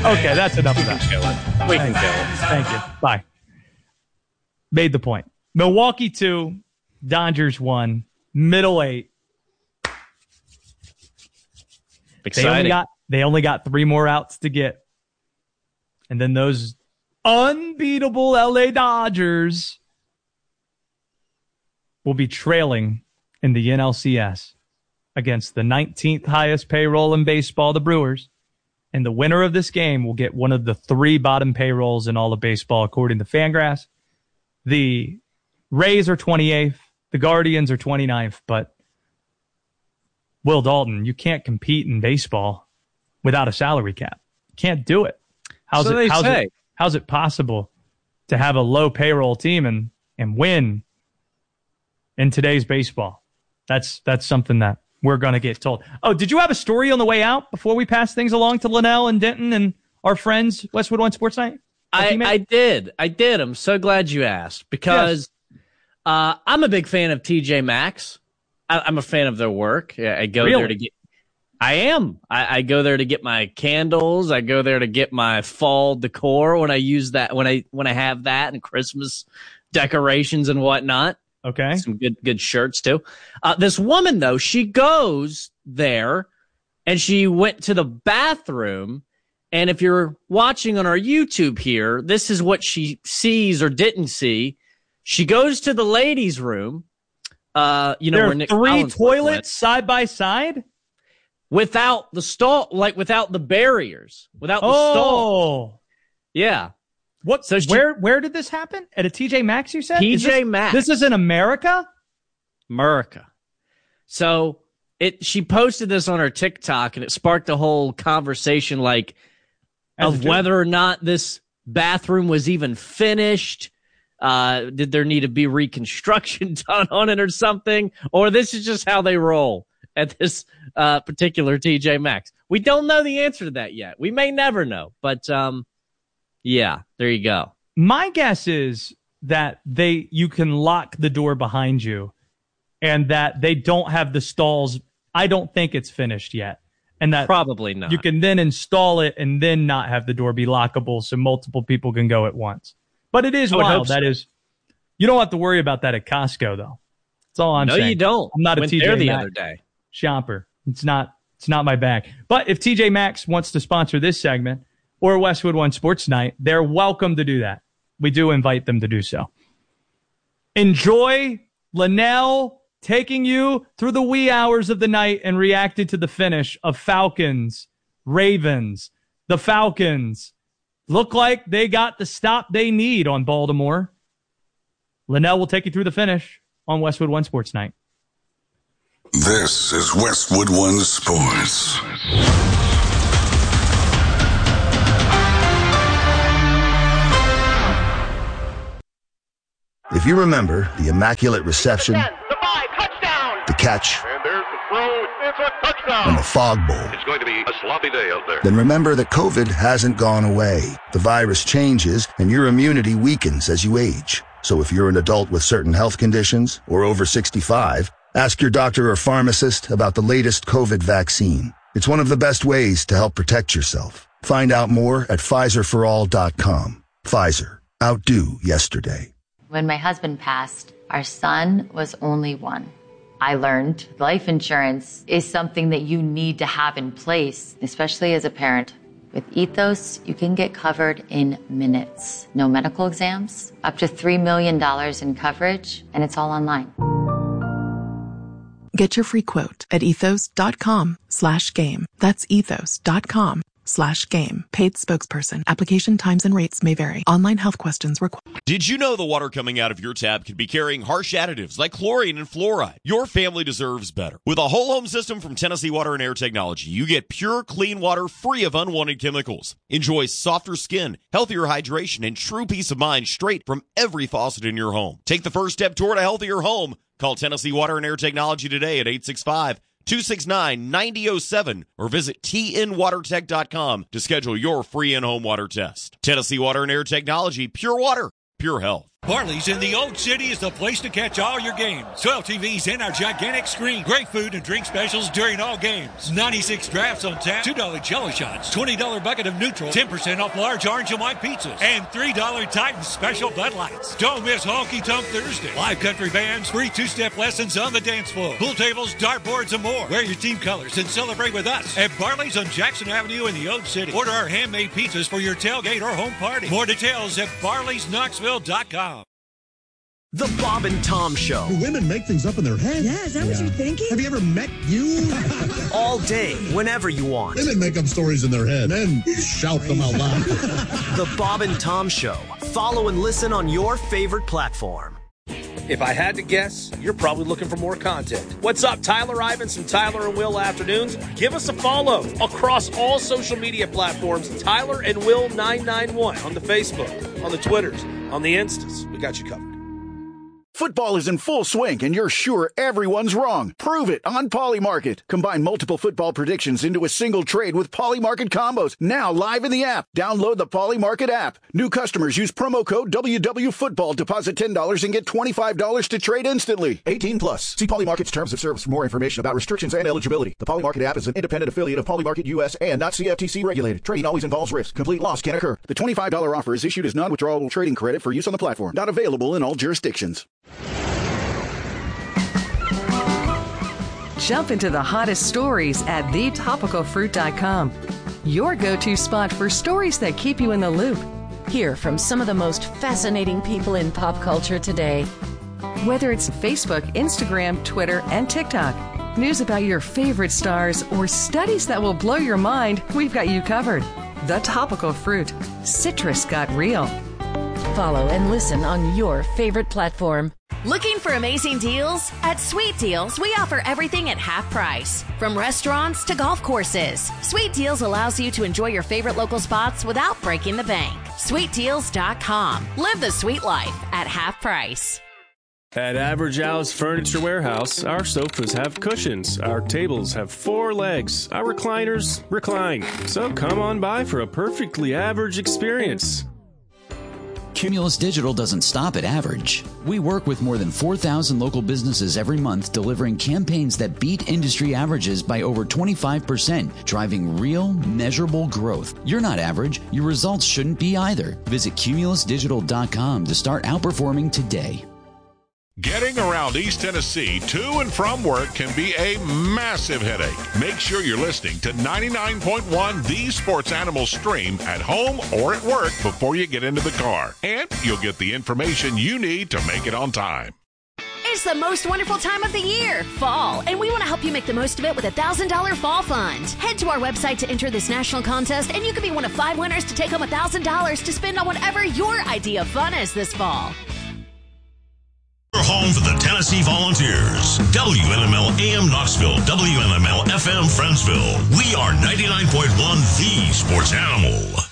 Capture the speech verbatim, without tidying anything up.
Okay, that's enough we of that. Can kill it. We can kill it. Thank you. Bye. Made the point. Milwaukee two, Dodgers one, middle eight. Exciting. They only got they only got three more outs to get. And then those unbeatable L A Dodgers will be trailing in the N L C S against the nineteenth highest payroll in baseball, the Brewers. And the winner of this game will get one of the three bottom payrolls in all of baseball, according to Fangraphs. The Rays are twenty-eighth. The Guardians are twenty-ninth. But Will Dalton, you can't compete in baseball without a salary cap. You can't do it. How's so it, they how's say. it, how's it possible to have a low payroll team and, and win in today's baseball? That's that's something that we're going to get told. Oh, did you have a story on the way out before we pass things along to Linnell and Denton and our friends, Westwood One Sports Night? I, I did. I did. I'm so glad you asked because yes. uh, I'm a big fan of T J Maxx. I, I'm a fan of their work. I go really? there to get. I am. I, I go there to get my candles. I go there to get my fall decor when I use that. When I when I have that and Christmas decorations and whatnot. Okay. Some good good shirts too. Uh, this woman though, she goes there and she went to the bathroom. And if you're watching on our YouTube here, this is what she sees or didn't see. She goes to the ladies' room. Uh, you know, there where are Nick three Collins toilets went, side by side without the stall, like without the barriers, without the oh. stall. Yeah. What? So she, where where did this happen? At a T J Maxx, you said? T J Maxx. This is in America? America. So it she posted this on her TikTok and it sparked a whole conversation like As of whether or not this bathroom was even finished. Uh, did there need to be reconstruction done on it or something? Or this is just how they roll at this uh, particular T J Maxx. We don't know the answer to that yet. We may never know. But, um, yeah, there you go. My guess is that they you can lock the door behind you and that they don't have the stalls. I don't think it's finished yet. And that probably not. You can then install it and then not have the door be lockable so multiple people can go at once. But it is wild. So. That is, you don't have to worry about that at Costco, though. That's all I'm no, saying. No, you don't. I'm not a Went T J there the Maxx other day. shopper. It's not. It's not my bag. But if T J Maxx wants to sponsor this segment or Westwood One Sports Night, they're welcome to do that. We do invite them to do so. Enjoy Linnell taking you through the wee hours of the night and reacted to the finish of Falcons, Ravens. The Falcons look like they got the stop they need on Baltimore. Linnell will take you through the finish on Westwood One Sports Night. This is Westwood One Sports. If you remember the Immaculate Reception, the five, touchdown, the catch, and there's the throw, it's a touchdown, and the Fog Bowl, it's going to be a sloppy day out there. Then remember that COVID hasn't gone away. The virus changes, and your immunity weakens as you age. So if you're an adult with certain health conditions or over sixty-five, ask your doctor or pharmacist about the latest COVID vaccine. It's one of the best ways to help protect yourself. Find out more at Pfizer for all dot com. Pfizer. Outdo yesterday. When my husband passed, our son was only one. I learned life insurance is something that you need to have in place, especially as a parent. With Ethos, you can get covered in minutes. No medical exams, up to three million dollars in coverage, and it's all online. Get your free quote at ethos.com slash game. That's ethos.com slash game. Paid spokesperson. Application times and rates may vary. Online health questions required. Did you know the water coming out of your tap could be carrying harsh additives like chlorine and fluoride? Your family deserves better. With a whole home system from Tennessee Water and Air Technology, you get pure, clean water free of unwanted chemicals. Enjoy softer skin, healthier hydration, and true peace of mind straight from every faucet in your home. Take the first step toward a healthier home. Call Tennessee Water and Air Technology today at eight six five, two six nine, nine zero zero seven or visit T N water tech dot com to schedule your free in-home water test. Tennessee Water and Air Technology, pure water, pure health. Barley's in the Old City is the place to catch all your games. twelve T Vs and our gigantic screen. Great food and drink specials during all games. ninety-six drafts on tap. two dollar Jello shots. twenty dollar bucket of neutral. ten percent off large orange and white pizzas. And three dollar Titan special Bud Lights. Don't miss Honky Tonk Thursday. Live country bands, free two-step lessons on the dance floor. Pool tables, dartboards, and more. Wear your team colors and celebrate with us at Barley's on Jackson Avenue in the Old City. Order our handmade pizzas for your tailgate or home party. More details at barleys knoxville dot com. The Bob and Tom Show. Do women make things up in their head? Yeah, is that yeah. what you're thinking? Have you ever met you? All day, whenever you want. Women make up stories in their head, men shout them out loud. The Bob and Tom Show. Follow and listen on your favorite platform. If I had to guess, you're probably looking for more content. What's up, Tyler Ivins and Tyler and Will Afternoons? Give us a follow across all social media platforms. Tyler and Will nine nine one on the Facebook, on the Twitters, on the Instas. We got you covered. Football is in full swing, and you're sure everyone's wrong. Prove it on Polymarket. Combine multiple football predictions into a single trade with Polymarket combos. Now live in the app. Download the Polymarket app. New customers use promo code W W Football. Deposit ten dollars and get twenty-five dollars to trade instantly. eighteen plus. See Polymarket's terms of service for more information about restrictions and eligibility. The Polymarket app is an independent affiliate of Polymarket U S and not C F T C regulated. Trading always involves risk. Complete loss can occur. The twenty-five dollars offer is issued as non-withdrawable trading credit for use on the platform. Not available in all jurisdictions. Jump into the hottest stories at the topical fruit dot com. Your go-to spot for stories that keep you in the loop. Hear from some of the most fascinating people in pop culture today. Whether it's Facebook, Instagram, Twitter, and TikTok, news about your favorite stars, or studies that will blow your mind, we've got you covered. The Topical Fruit. Citrus got real. Follow and listen on your favorite platform. Looking for amazing deals? At Sweet Deals, we offer everything at half price. From restaurants to golf courses, Sweet Deals allows you to enjoy your favorite local spots without breaking the bank. sweet deals dot com. Live the sweet life at half price. At Average House Furniture Warehouse, our sofas have cushions, our tables have four legs, our recliners recline. So come on by for a perfectly average experience. Cumulus Digital doesn't stop at average. We work with more than four thousand local businesses every month, delivering campaigns that beat industry averages by over twenty-five percent, driving real, measurable growth. You're not average. Your results shouldn't be either. Visit cumulus digital dot com to start outperforming today. Getting around East Tennessee to and from work can be a massive headache. Make sure you're listening to ninety-nine point one The Sports Animal Stream at home or at work before you get into the car. And you'll get the information you need to make it on time. It's the most wonderful time of the year, fall, and we want to help you make the most of it with a one thousand dollars fall fund. Head to our website to enter this national contest, and you could be one of five winners to take home one thousand dollars to spend on whatever your idea of fun is this fall. Home for the Tennessee Volunteers. W N M L A M Knoxville, W N M L F M Friendsville. We are ninety-nine point one The Sports Animal.